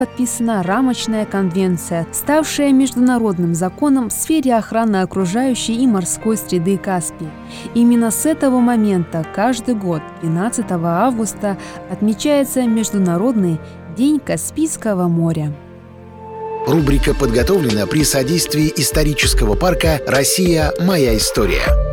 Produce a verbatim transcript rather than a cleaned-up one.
подписана рамочная конвенция, ставшая международным законом в сфере охраны окружающей и морской среды Каспия. Именно с этого момента каждый год, двенадцатого августа, отмечается Международный день Каспийского моря. Рубрика подготовлена при содействии исторического парка «Россия. Моя история».